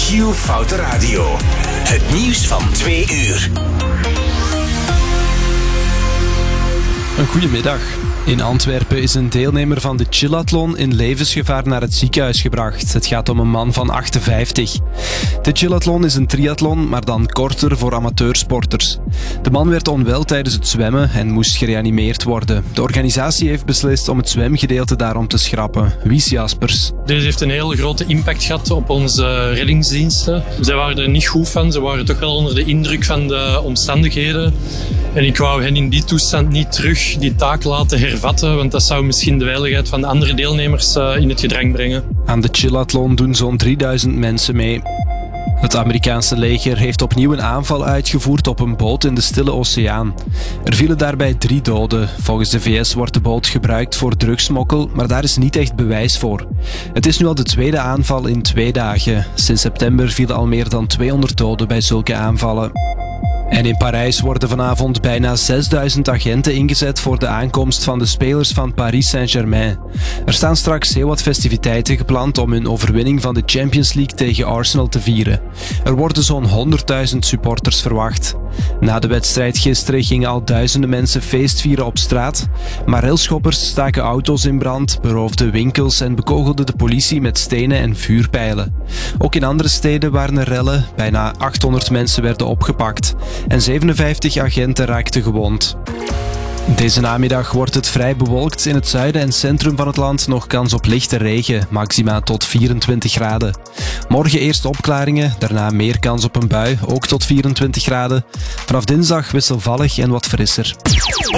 Q-Foute Radio. Het nieuws van 2 uur. Een goedemiddag. In Antwerpen is een deelnemer van de Chillathlon in levensgevaar naar het ziekenhuis gebracht. Het gaat om een man van 58. De Chillathlon is een triathlon, maar dan korter voor amateursporters. De man werd onwel tijdens het zwemmen en moest gereanimeerd worden. De organisatie heeft beslist om het zwemgedeelte daarom te schrappen. Wies Jaspers. Deze heeft een heel grote impact gehad op onze reddingsdiensten. Zij waren er niet goed van. Ze waren toch wel onder de indruk van de omstandigheden. En ik wou hen in die toestand niet terug die taak laten hervatten, want dat zou misschien de veiligheid van de andere deelnemers in het gedrang brengen. Aan de Chillathlon doen zo'n 3000 mensen mee. Het Amerikaanse leger heeft opnieuw een aanval uitgevoerd op een boot in de Stille Oceaan. Er vielen daarbij 3 doden. Volgens de VS wordt de boot gebruikt voor drugsmokkel, maar daar is niet echt bewijs voor. Het is nu al de tweede aanval in 2 dagen. Sinds september vielen al meer dan 200 doden bij zulke aanvallen. En in Parijs worden vanavond bijna 6000 agenten ingezet voor de aankomst van de spelers van Paris Saint-Germain. Er staan straks heel wat festiviteiten gepland om hun overwinning van de Champions League tegen Arsenal te vieren. Er worden zo'n 100.000 supporters verwacht. Na de wedstrijd gisteren gingen al duizenden mensen feestvieren op straat, maar railschoppers staken auto's in brand, beroofden winkels en bekogelden de politie met stenen en vuurpijlen. Ook in andere steden waren er rellen, bijna 800 mensen werden opgepakt en 57 agenten raakten gewond. Deze namiddag wordt het vrij bewolkt. In het zuiden en centrum van het land nog kans op lichte regen, maxima tot 24 graden. Morgen eerst opklaringen, daarna meer kans op een bui, ook tot 24 graden. Vanaf dinsdag wisselvallig en wat frisser.